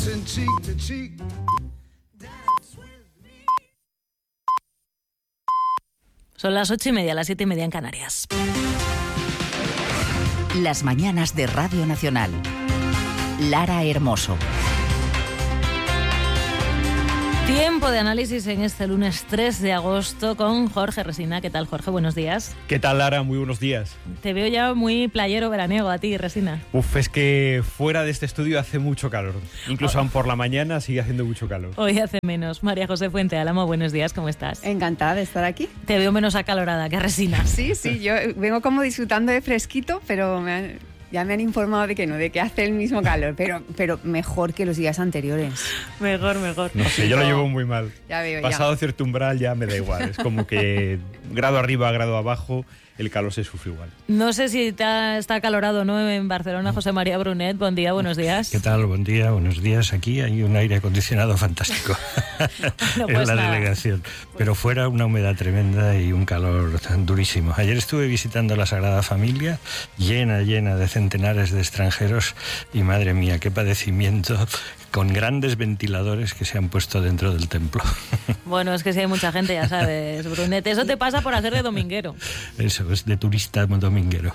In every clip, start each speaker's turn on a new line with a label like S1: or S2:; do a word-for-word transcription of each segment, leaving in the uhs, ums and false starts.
S1: dancing cheek to cheek.
S2: Son las ocho y media, las siete y media en Canarias.
S3: Las mañanas de Radio Nacional. Lara Hermoso.
S2: Tiempo de análisis en este lunes tres de agosto con Jorge Resina. ¿Qué tal, Jorge? Buenos días.
S4: ¿Qué tal, Lara? Muy buenos días.
S2: Te veo ya muy playero veraniego a ti, Resina.
S4: Uf, es que fuera de este estudio hace mucho calor. Incluso aún por la mañana sigue haciendo mucho calor.
S2: Hoy hace menos. María José Fuente Álamo, buenos días, ¿cómo estás?
S5: Encantada de estar aquí.
S2: Te veo menos acalorada que Resina.
S5: Sí, sí, yo vengo como disfrutando de fresquito, pero me han... ya me han informado de que no, de que hace el mismo calor, pero, pero mejor que los días anteriores.
S2: Mejor, mejor.
S4: No sé, yo lo llevo muy mal.
S5: Ya veo,
S4: Pasado
S5: ya.
S4: cierto umbral ya me da igual. Es como que grado arriba, grado abajo, el calor se sufre igual.
S2: No sé si está, está acalorado o no en Barcelona. José María Brunet, buen día, buenos días.
S6: ¿Qué tal? Buen día, buenos días. Aquí hay un aire acondicionado fantástico
S2: no, pues
S6: en la
S2: nada.
S6: delegación. Pero fuera una humedad tremenda y un calor tan durísimo. Ayer estuve visitando la Sagrada Familia, llena, llena de centenares de extranjeros y madre mía, qué padecimiento, con grandes ventiladores que se han puesto dentro del templo.
S2: Bueno, es que si hay mucha gente, ya sabes, Brunet. Eso te pasa por hacer de dominguero.
S6: Eso, es de turista dominguero.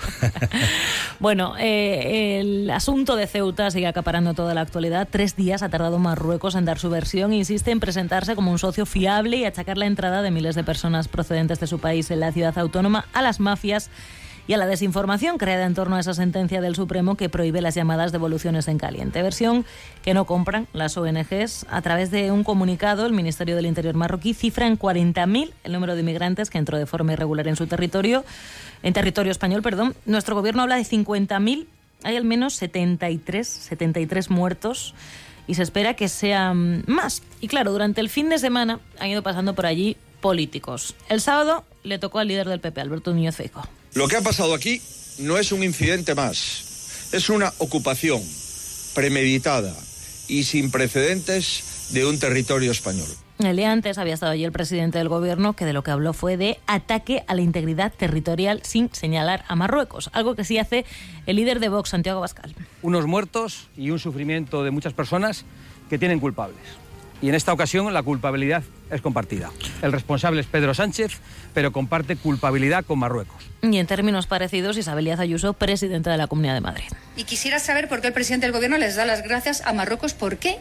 S2: Bueno, eh, el asunto de Ceuta sigue acaparando toda la actualidad. Tres días ha tardado Marruecos en dar su versión. Insiste en presentarse como un socio fiable y achacar la entrada de miles de personas procedentes de su país en la ciudad autónoma a las mafias y a la desinformación creada en torno a esa sentencia del Supremo que prohíbe las llamadas devoluciones en caliente. Versión que no compran las O N Ges. A través de un comunicado, el Ministerio del Interior marroquí cifra en cuarenta mil el número de inmigrantes que entró de forma irregular en su territorio, en territorio español, perdón. Nuestro gobierno habla de cincuenta mil. Hay al menos setenta y tres muertos y se espera que sean más. Y claro, durante el fin de semana han ido pasando por allí políticos. El sábado le tocó al líder del P P, Alberto Núñez Feijóo.
S7: Lo que ha pasado aquí no es un incidente más, es una ocupación premeditada y sin precedentes de un territorio español.
S2: El día antes había estado allí el presidente del gobierno, que de lo que habló fue de ataque a la integridad territorial sin señalar a Marruecos, algo que sí hace el líder de Vox, Santiago Abascal.
S8: Unos muertos y un sufrimiento de muchas personas que tienen culpables. Y en esta ocasión la culpabilidad es compartida. El responsable es Pedro Sánchez, pero comparte culpabilidad con Marruecos.
S2: Y en términos parecidos, Isabel Díaz Ayuso, presidenta de la Comunidad de Madrid.
S9: Y quisiera saber por qué el presidente del gobierno les da las gracias a Marruecos. ¿Por qué?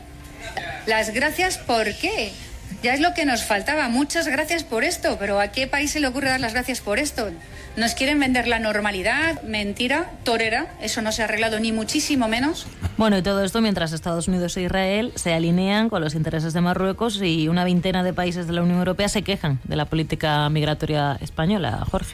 S9: Las gracias, ¿por qué? Ya es lo que nos faltaba. Muchas gracias por esto, pero ¿a qué país se le ocurre dar las gracias por esto? Nos quieren vender la normalidad, mentira, torera. Eso no se ha arreglado ni muchísimo menos.
S2: Bueno, y todo esto mientras Estados Unidos e Israel se alinean con los intereses de Marruecos y una veintena de países de la Unión Europea se quejan de la política migratoria española. Jorge.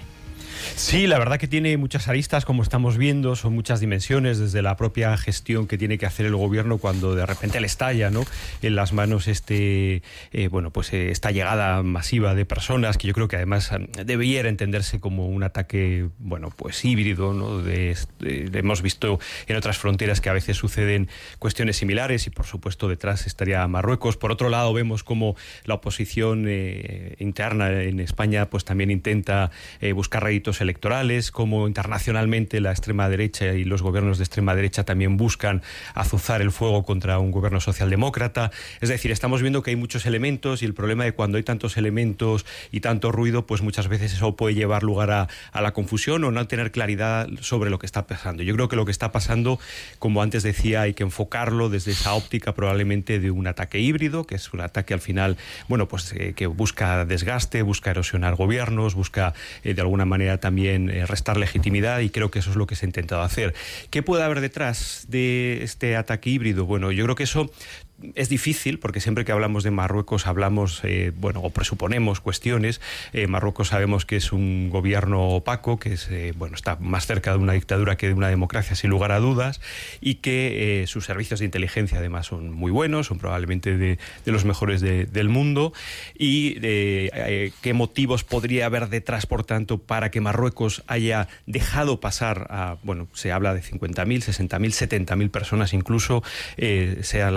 S4: Sí, la verdad que tiene muchas aristas, como estamos viendo, son muchas dimensiones, desde la propia gestión que tiene que hacer el gobierno cuando de repente le estalla, ¿no?, en las manos este, eh, bueno, pues eh, esta llegada masiva de personas, que yo creo que además debiera entenderse como un ataque, bueno, pues híbrido, ¿no? De, de, de, hemos visto en otras fronteras que a veces suceden cuestiones similares y por supuesto detrás estaría Marruecos. Por otro lado, vemos como la oposición eh, interna en España pues también intenta eh, buscar réditos electorales, como internacionalmente la extrema derecha y los gobiernos de extrema derecha también buscan azuzar el fuego contra un gobierno socialdemócrata. Es decir, estamos viendo que hay muchos elementos y el problema de cuando hay tantos elementos y tanto ruido, pues muchas veces eso puede llevar lugar a, a la confusión o no tener claridad sobre lo que está pasando. Yo creo que lo que está pasando, como antes decía, hay que enfocarlo desde esa óptica probablemente de un ataque híbrido, que es un ataque al final, bueno, pues eh, que busca desgaste, busca erosionar gobiernos, busca eh, de alguna manera también eh, restar legitimidad, y creo que eso es lo que se ha intentado hacer. ¿Qué puede haber detrás de este ataque híbrido? Bueno, yo creo que eso es difícil, porque siempre que hablamos de Marruecos hablamos, eh, bueno, o presuponemos cuestiones. Eh, Marruecos sabemos que es un gobierno opaco, que es, eh, bueno, está más cerca de una dictadura que de una democracia, sin lugar a dudas, y que eh, sus servicios de inteligencia además son muy buenos, son probablemente de, de los mejores de, del mundo. Y eh, eh, qué motivos podría haber detrás, por tanto, para que Marruecos haya dejado pasar a, bueno, se habla de cincuenta mil, sesenta mil, setenta mil personas incluso, eh, sean las que sean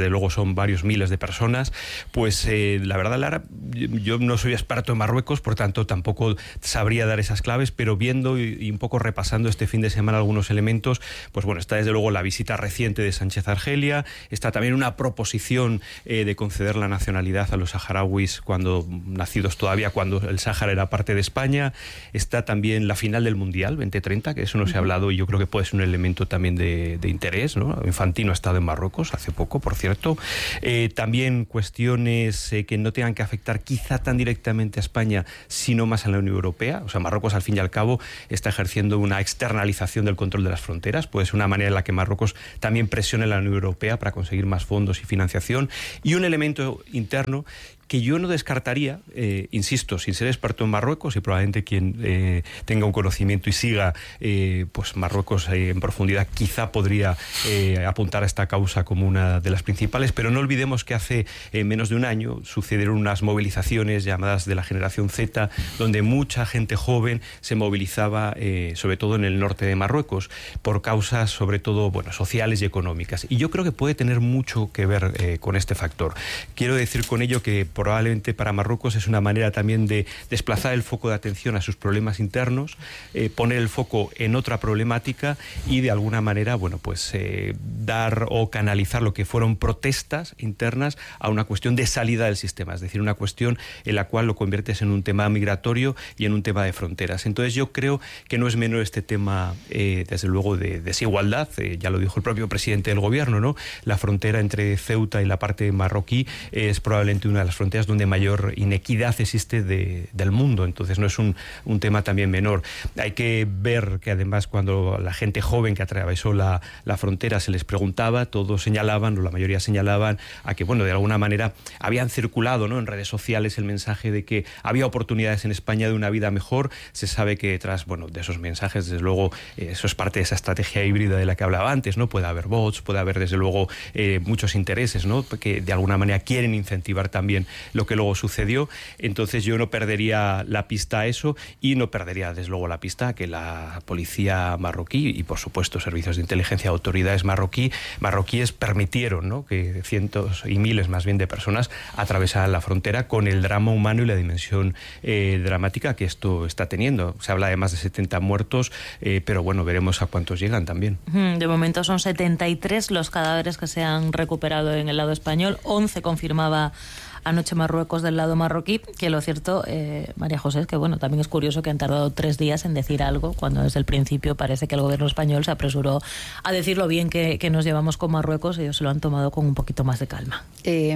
S4: desde luego son varios miles de personas. Pues eh, la verdad, Lara, yo no soy experto en Marruecos, por tanto tampoco sabría dar esas claves, pero viendo y, y un poco repasando este fin de semana algunos elementos, pues bueno, está desde luego la visita reciente de Sánchez a Argelia, está también una proposición eh, de conceder la nacionalidad a los saharauis cuando nacidos todavía, cuando el Sáhara era parte de España, está también la final del Mundial veinte treinta, que eso no se ha hablado y yo creo que puede ser un elemento también de, de interés, ¿no? Infantino ha estado en Marruecos hace poco, por cierto. Eh, también cuestiones eh, que no tengan que afectar quizá tan directamente a España, sino más a la Unión Europea. O sea, Marruecos al fin y al cabo está ejerciendo una externalización del control de las fronteras, puede ser una manera en la que Marruecos también presione a la Unión Europea para conseguir más fondos y financiación. Y un elemento interno que yo no descartaría, eh, insisto, sin ser experto en Marruecos y probablemente quien eh, tenga un conocimiento y siga eh, pues Marruecos eh, en profundidad quizá podría eh, apuntar a esta causa como una de las principales, pero no olvidemos que hace eh, menos de un año sucedieron unas movilizaciones llamadas de la generación Z, donde mucha gente joven se movilizaba, eh, sobre todo en el norte de Marruecos, por causas sobre todo bueno, sociales y económicas. Y yo creo que puede tener mucho que ver eh, con este factor. Quiero decir con ello que probablemente para Marruecos es una manera también de desplazar el foco de atención a sus problemas internos, eh, poner el foco en otra problemática y de alguna manera, bueno, pues eh, dar o canalizar lo que fueron protestas internas a una cuestión de salida del sistema, es decir, una cuestión en la cual lo conviertes en un tema migratorio y en un tema de fronteras. Entonces yo creo que no es menor este tema, eh, desde luego, de desigualdad, eh, ya lo dijo el propio presidente del gobierno, ¿no? La frontera entre Ceuta y la parte marroquí es probablemente una de las fronteras donde mayor inequidad existe de, del mundo, entonces no es un, un tema también menor. Hay que ver que además cuando la gente joven que atravesó la, la frontera se les preguntaba, todos señalaban, o la mayoría señalaban, a que bueno, de alguna manera habían circulado, ¿no?, en redes sociales el mensaje de que había oportunidades en España de una vida mejor. Se sabe que detrás, bueno, de esos mensajes, desde luego, eh, eso es parte de esa estrategia híbrida de la que hablaba antes, ¿no? Puede haber bots, puede haber desde luego eh, muchos intereses, ¿no?, que de alguna manera quieren incentivar también lo que luego sucedió. Entonces yo no perdería la pista a eso y no perdería desde luego la pista a que la policía marroquí y por supuesto servicios de inteligencia, autoridades marroquí, marroquíes permitieron, ¿no?, que cientos y miles más bien de personas atravesaran la frontera con el drama humano y la dimensión eh, dramática que esto está teniendo. Se habla de más de setenta muertos, eh, pero bueno, veremos a cuántos llegan también.
S2: De momento son setenta y tres los cadáveres que se han recuperado en el lado español, once confirmaba anoche Marruecos del lado marroquí, que lo cierto, eh, María José, es que bueno, también es curioso que han tardado tres días en decir algo, cuando desde el principio parece que el gobierno español se apresuró a decir lo bien que, que nos llevamos con Marruecos y ellos se lo han tomado con un poquito más de calma.
S5: Eh,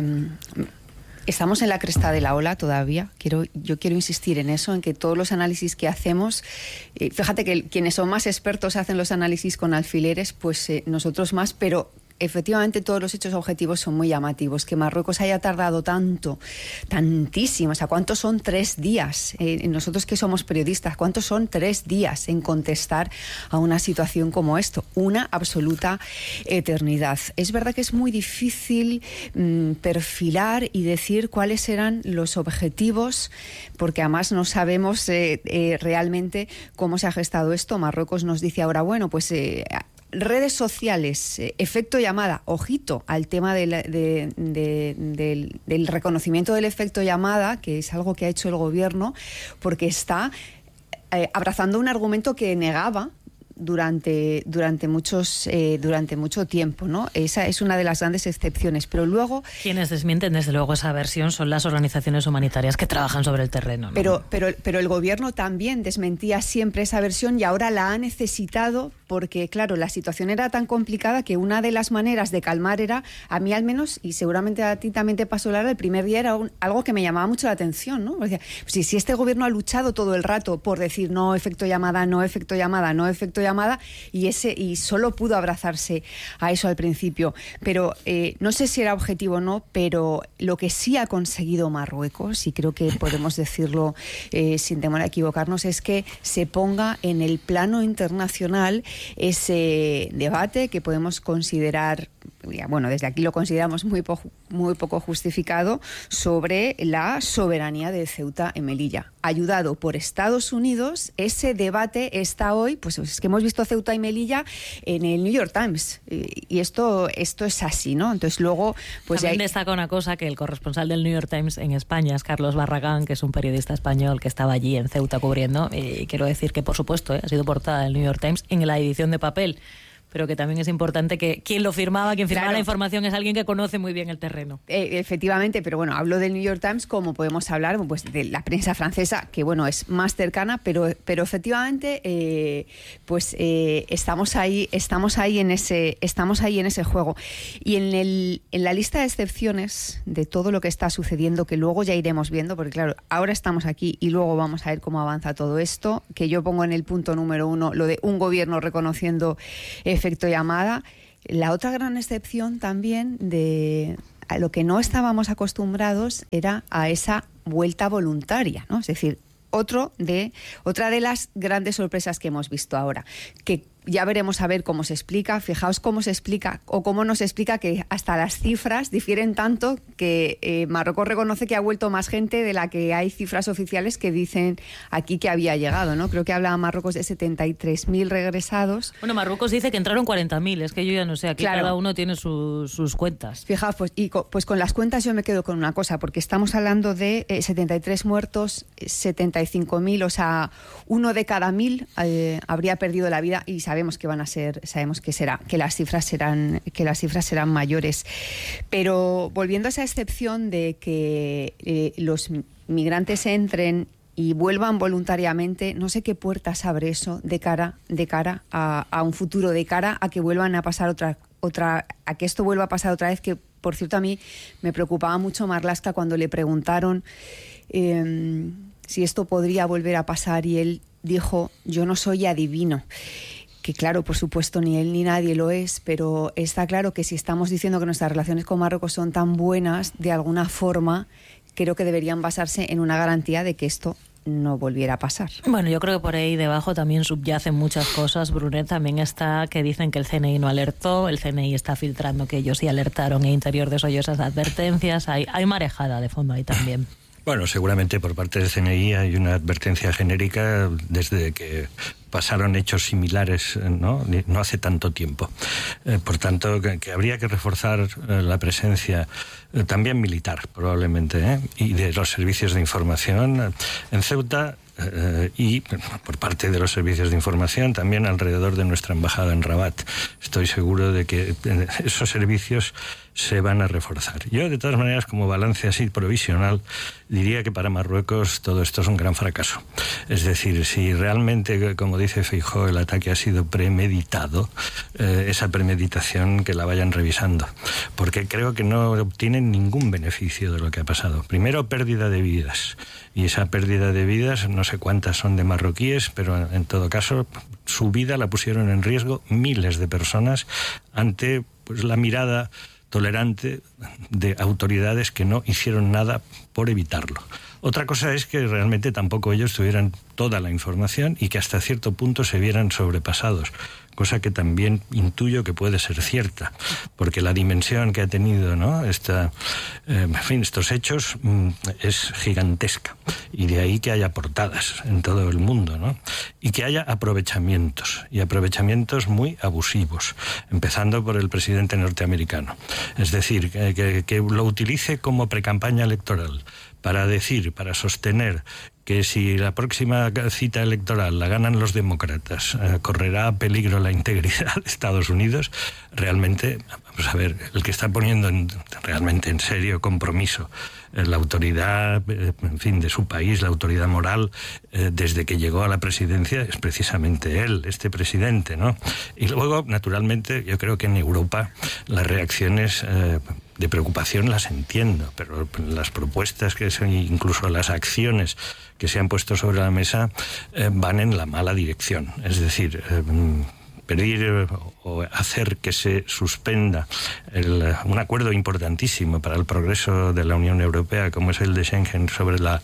S5: estamos en la cresta de la ola todavía. Quiero, yo quiero insistir en eso, en que todos los análisis que hacemos, eh, fíjate que quienes son más expertos hacen los análisis con alfileres, pues eh, nosotros más, pero efectivamente todos los hechos objetivos son muy llamativos. Que Marruecos haya tardado tanto, tantísimo, o sea, ¿cuántos son tres días? Eh, nosotros que somos periodistas, ¿cuántos son tres días en contestar a una situación como esto? Una absoluta eternidad. Es verdad que es muy difícil mmm, perfilar y decir cuáles eran los objetivos, porque además no sabemos eh, eh, realmente cómo se ha gestado esto. Marruecos nos dice ahora, bueno, pues Eh, redes sociales, eh, efecto llamada, ojito al tema de la, de, de, de, del reconocimiento del efecto llamada, que es algo que ha hecho el gobierno, porque está eh, abrazando un argumento que negaba durante durante muchos eh, durante mucho tiempo, ¿no? Esa es una de las grandes excepciones, pero luego
S2: quienes desmienten desde luego esa versión son las organizaciones humanitarias que trabajan sobre el terreno, ¿no?
S5: Pero pero pero el gobierno también desmentía siempre esa versión y ahora la ha necesitado porque, claro, la situación era tan complicada que una de las maneras de calmar era, a mí al menos, y seguramente a ti también te pasó, Lara, el primer día era un, algo que me llamaba mucho la atención, ¿no? Decía, si, si este gobierno ha luchado todo el rato por decir no efecto llamada, no efecto llamada, no efecto llamada, y ese y solo pudo abrazarse a eso al principio. Pero eh, no sé si era objetivo o no, pero lo que sí ha conseguido Marruecos, y creo que podemos decirlo eh, sin temor a equivocarnos, es que se ponga en el plano internacional ese debate que podemos considerar bueno, desde aquí lo consideramos muy, po- muy poco justificado, sobre la soberanía de Ceuta y Melilla. Ayudado por Estados Unidos, ese debate está hoy, pues es que hemos visto Ceuta y Melilla en el New York Times, y esto, esto es así, ¿no? Entonces luego, pues
S2: también
S5: hay...
S2: destaca una cosa, que el corresponsal del New York Times en España es Carlos Barragán, que es un periodista español que estaba allí en Ceuta cubriendo, y quiero decir que, por supuesto, ¿eh? ha sido portada del New York Times en la edición de papel, pero que también es importante que quien lo firmaba, quien firmaba
S5: Claro.
S2: la información, es alguien que conoce muy bien el terreno.
S5: Eh, efectivamente, pero bueno, hablo del New York Times, como podemos hablar pues de la prensa francesa, que bueno, es más cercana, pero, pero efectivamente eh, pues eh, estamos ahí, estamos ahí en ese, estamos ahí en ese juego. Y en el, en la lista de excepciones de todo lo que está sucediendo, que luego ya iremos viendo, porque claro, ahora estamos aquí y luego vamos a ver cómo avanza todo esto, que yo pongo en el punto número uno lo de un gobierno reconociendo efecto llamada. La otra gran excepción también de a lo que no estábamos acostumbrados era a esa vuelta voluntaria, ¿no? Es decir, otro de otra de las grandes sorpresas que hemos visto ahora, que ya veremos a ver cómo se explica. Fijaos cómo se explica o cómo nos explica que hasta las cifras difieren tanto que eh, Marruecos reconoce que ha vuelto más gente de la que hay cifras oficiales que dicen aquí que había llegado, ¿no? Creo que habla Marruecos de setenta y tres mil regresados.
S2: Bueno, Marruecos dice que entraron cuarenta mil, es que yo ya no sé, aquí
S5: Claro.
S2: cada uno tiene su, sus cuentas.
S5: Fijaos, pues, y co, pues con las cuentas yo me quedo con una cosa, porque estamos hablando de eh, setenta y tres muertos, setenta y cinco mil, o sea, uno de cada mil eh, habría perdido la vida, y sabemos que van a ser, sabemos que será, que las cifras serán, que las cifras serán mayores. Pero volviendo a esa excepción de que eh, los migrantes entren y vuelvan voluntariamente, no sé qué puertas abre eso de cara, de cara a, a un futuro, de cara a que vuelvan a pasar otra, otra, a que esto vuelva a pasar otra vez, que por cierto a mí me preocupaba mucho Marlaska cuando le preguntaron eh, si esto podría volver a pasar, y él dijo: yo no soy adivino. Que claro, por supuesto, ni él ni nadie lo es, pero está claro que si estamos diciendo que nuestras relaciones con Marruecos son tan buenas, de alguna forma creo que deberían basarse en una garantía de que esto no volviera a pasar.
S2: Bueno, yo creo que por ahí debajo también subyacen muchas cosas, Brunet. También está que dicen que el C N I no alertó, el C N I está filtrando que ellos sí alertaron, e Interior desoyó esas advertencias. Hay, hay marejada de fondo ahí también.
S6: Bueno, seguramente por parte del C N I hay una advertencia genérica desde que pasaron hechos similares, no, no hace tanto tiempo. Eh, por tanto, que, que habría que reforzar eh, la presencia eh, también militar, probablemente, ¿eh? y de los servicios de información en Ceuta. Uh, y por parte de los servicios de información también alrededor de nuestra embajada en Rabat. Estoy seguro de que esos servicios se van a reforzar. Yo, de todas maneras, como balance así provisional, diría que para Marruecos todo esto es un gran fracaso. Es decir, si realmente, como dice Feijóo, el ataque ha sido premeditado, eh, esa premeditación que la vayan revisando, porque creo que no obtienen ningún beneficio de lo que ha pasado. Primero, pérdida de vidas, y esa pérdida de vidas, no sé cuántas son de marroquíes, pero en todo caso su vida la pusieron en riesgo miles de personas ante pues la mirada tolerante de autoridades que no hicieron nada por evitarlo. Otra cosa es que realmente tampoco ellos tuvieran toda la información y que hasta cierto punto se vieran sobrepasados, cosa que también intuyo que puede ser cierta, porque la dimensión que ha tenido, ¿no? Esta, eh, en fin, estos hechos mm, es gigantesca, y de ahí que haya portadas en todo el mundo, ¿no? Y que haya aprovechamientos, y aprovechamientos muy abusivos, empezando por el presidente norteamericano. Es decir, que, que, que lo utilice como precampaña electoral para decir, para sostener que si la próxima cita electoral la ganan los demócratas, eh, correrá peligro la integridad de Estados Unidos. Realmente, vamos a ver, el que está poniendo en, realmente en serio compromiso eh, la autoridad, eh, en fin, de su país, la autoridad moral, eh, desde que llegó a la presidencia, es precisamente él, este presidente, ¿no? Y luego, naturalmente, yo creo que en Europa las reacciones eh, de preocupación las entiendo, pero las propuestas, que son, incluso las acciones que se han puesto sobre la mesa, eh, van en la mala dirección. Es decir, eh, pedir eh, o hacer que se suspenda el, un acuerdo importantísimo para el progreso de la Unión Europea, como es el de Schengen, sobre la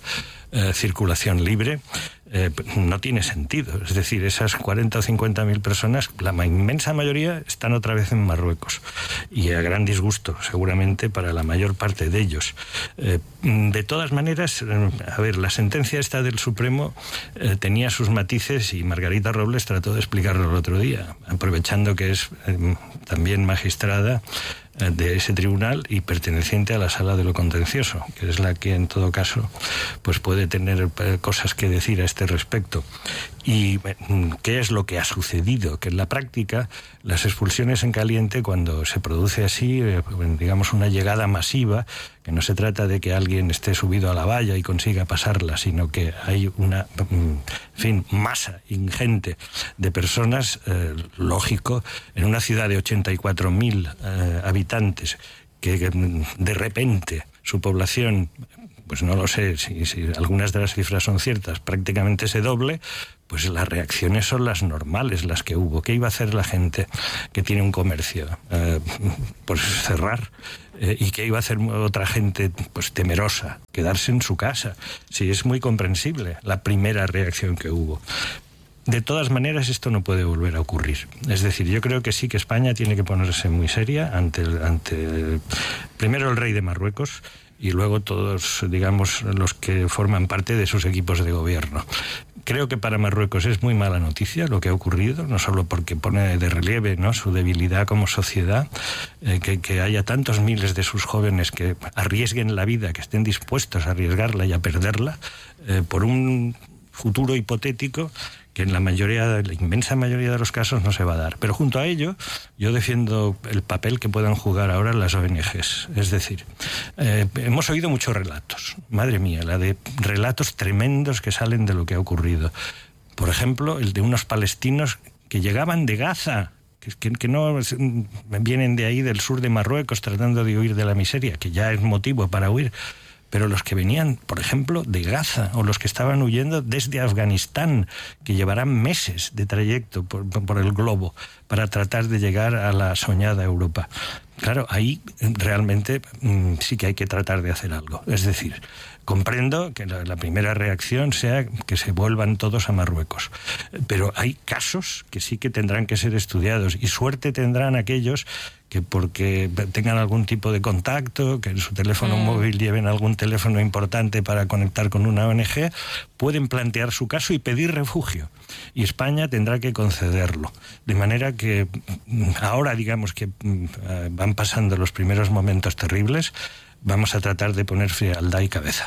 S6: eh, circulación libre, eh, no tiene sentido. Es decir, esas cuarenta o cincuenta mil personas, la inmensa mayoría están otra vez en Marruecos, y a gran disgusto seguramente para la mayor parte de ellos. Eh, de todas maneras, eh, a ver, la sentencia esta del Supremo eh, tenía sus matices, y Margarita Robles trató de explicarlo el otro día, aprovechando que es eh, también magistrada de ese tribunal y perteneciente a la sala de lo contencioso, que es la que en todo caso pues puede tener cosas que decir a este respecto. ¿Y qué es lo que ha sucedido? Que en la práctica las expulsiones en caliente, cuando se produce así, digamos una llegada masiva, que no se trata de que alguien esté subido a la valla y consiga pasarla, sino que hay una, en fin, masa ingente de personas, eh, lógico, en una ciudad de ochenta y cuatro mil eh, habitantes, que, que de repente su población, pues no lo sé si, si algunas de las cifras son ciertas, prácticamente se doble, pues las reacciones son las normales, las que hubo. ¿Qué iba a hacer la gente que tiene un comercio? Eh, pues cerrar. Eh, ¿Y qué iba a hacer otra gente pues temerosa? Quedarse en su casa. Sí, es muy comprensible la primera reacción que hubo. De todas maneras, esto no puede volver a ocurrir. Es decir, yo creo que sí que España tiene que ponerse muy seria ante, el, ante el, primero el rey de Marruecos, y luego todos, digamos, los que forman parte de sus equipos de gobierno. Creo que para Marruecos es muy mala noticia lo que ha ocurrido, no solo porque pone de relieve, ¿no?, su debilidad como sociedad, eh, que, que haya tantos miles de sus jóvenes que arriesguen la vida, que estén dispuestos a arriesgarla y a perderla, eh, por un futuro hipotético que en la mayoría, la inmensa mayoría de los casos no se va a dar. Pero junto a ello, yo defiendo el papel que puedan jugar ahora las O N Ges. Es decir, eh, hemos oído muchos relatos, madre mía, la de relatos tremendos que salen de lo que ha ocurrido. Por ejemplo, el de unos palestinos que llegaban de Gaza, que, que no vienen de ahí, del sur de Marruecos, tratando de huir de la miseria, que ya es motivo para huir. Pero los que venían, por ejemplo, de Gaza, o los que estaban huyendo desde Afganistán, que llevarán meses de trayecto por, por el globo para tratar de llegar a la soñada Europa. Claro, ahí realmente mmm, sí que hay que tratar de hacer algo. Es decir, comprendo que la, la primera reacción sea que se vuelvan todos a Marruecos, pero hay casos que sí que tendrán que ser estudiados, y suerte tendrán aquellos que porque tengan algún tipo de contacto, que en su teléfono mm. móvil lleven algún teléfono importante para conectar con una O N Ge, pueden plantear su caso y pedir refugio. Y España tendrá que concederlo. De manera que ahora, digamos que van pasando los primeros momentos terribles, vamos a tratar de poner frialdad y cabeza.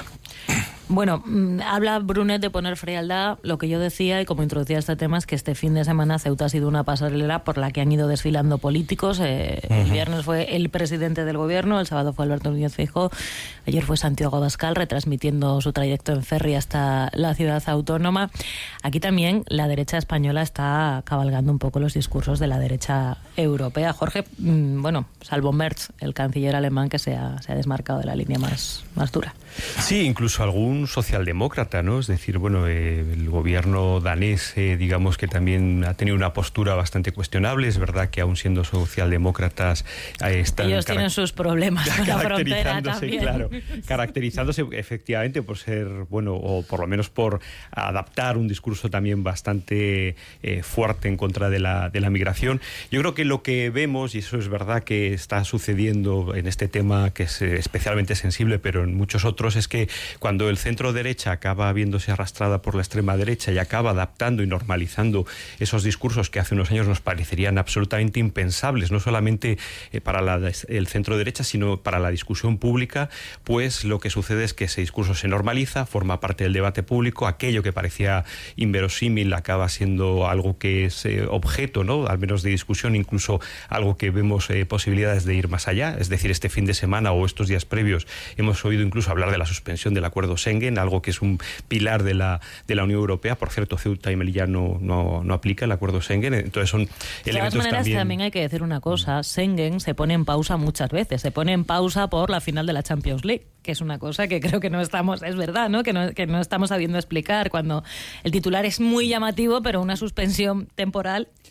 S2: Bueno, habla Brunet de poner frialdad. Lo que yo decía, y como introducía este tema, es que este fin de semana Ceuta ha sido una pasarela por la que han ido desfilando políticos. Eh, uh-huh. El viernes fue el presidente del gobierno, el sábado fue Alberto Núñez Feijóo, ayer fue Santiago Abascal retransmitiendo su trayecto en ferry hasta la ciudad autónoma. Aquí también la derecha española está cabalgando un poco los discursos de la derecha europea. Jorge, bueno, salvo Merz, el canciller alemán, que se ha, se ha desmarcado de la línea más, más dura.
S4: Sí, incluso algún socialdemócrata, ¿no? Es decir, bueno, eh, el gobierno danés, eh, digamos que también ha tenido una postura bastante cuestionable. Es verdad que aún siendo socialdemócratas eh, están...
S2: Ellos tienen sus problemas con la frontera también.
S4: Claro, caracterizándose efectivamente por ser, bueno, o por lo menos por adaptar un discurso también bastante eh, fuerte en contra de la, de la migración. Yo creo que lo que vemos, y eso es verdad que está sucediendo en este tema que es especialmente sensible, pero en muchos otros, es que cuando el centro derecha acaba viéndose arrastrada por la extrema derecha y acaba adaptando y normalizando esos discursos que hace unos años nos parecerían absolutamente impensables, no solamente eh, para la, el centro derecha, sino para la discusión pública, pues lo que sucede es que ese discurso se normaliza, forma parte del debate público, aquello que parecía inverosímil acaba siendo algo que es eh, objeto, ¿no?, al menos de discusión, incluso algo que vemos eh, posibilidades de ir más allá. Es decir, este fin de semana o estos días previos hemos oído incluso hablar de la suspensión del acuerdo Schengen, algo que es un pilar de la, de la Unión Europea. Por cierto, Ceuta y Melilla no, no, no aplica el acuerdo Schengen, entonces son elementos también... De todas maneras,
S2: también... también hay que decir una cosa, Schengen se pone en pausa muchas veces, se pone en pausa por la final de la Champions League, que es una cosa que creo que no estamos, es verdad, ¿no?, que no, que no estamos sabiendo explicar, cuando el titular es muy llamativo, pero una suspensión temporal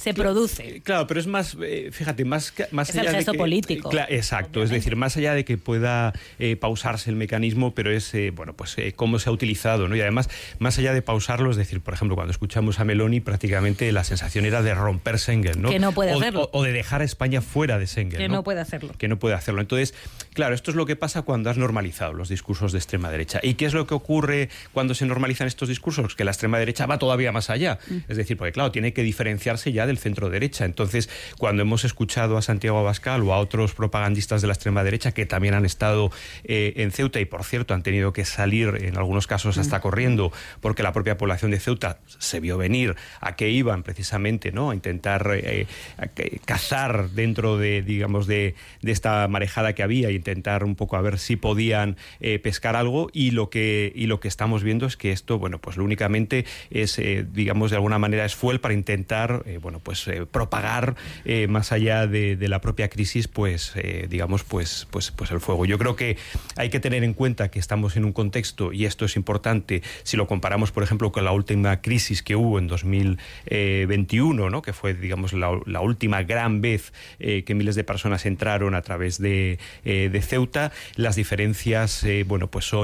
S2: se produce.
S4: Claro, pero es más, eh, fíjate, más, más
S2: es
S4: allá
S2: el gesto
S4: de que,
S2: político.
S4: Claro, exacto, obviamente. Es decir, más allá de que pueda eh, pausarse el mecanismo, pero es, eh, bueno, pues eh, cómo se ha utilizado, ¿no? Y además, más allá de pausarlo, es decir, por ejemplo, cuando escuchamos a Meloni, prácticamente la sensación era de romper Schengen, ¿no?
S2: Que no puede
S4: o,
S2: hacerlo.
S4: O, o de dejar a España fuera de Schengen,
S2: Que
S4: ¿no?
S2: no puede hacerlo.
S4: Que no puede hacerlo. Entonces, claro, esto es lo que pasa cuando has normalizado los discursos de extrema derecha. ¿Y qué es lo que ocurre cuando se normalizan estos discursos? Que la extrema derecha va todavía más allá. Mm. Es decir, porque claro, tiene que diferenciarse ya del centro derecha. Entonces, cuando hemos escuchado a Santiago Abascal o a otros propagandistas de la extrema derecha que también han estado eh, en Ceuta y, por cierto, han tenido que salir en algunos casos hasta mm. corriendo porque la propia población de Ceuta se vio venir a que iban precisamente, ¿no?, a intentar eh, a cazar dentro de, digamos, de, de esta marejada que había e intentar un poco a ver si podían eh, pescar algo, y lo que y lo que estamos viendo es que esto, bueno, pues lo únicamente es, eh, digamos, de alguna manera es fuel para intentar, eh, bueno, pues eh, propagar eh, más allá de, de la propia crisis, pues, eh, digamos, pues, pues, pues el fuego. Yo creo que hay que tener en cuenta que estamos en un contexto, y esto es importante, si lo comparamos, por ejemplo, con la última crisis que hubo en dos mil veintiuno, ¿no?, que fue, digamos, la, la última gran vez eh, que miles de personas entraron a través de, eh, de Ceuta. Las diferencias, eh, bueno, pues son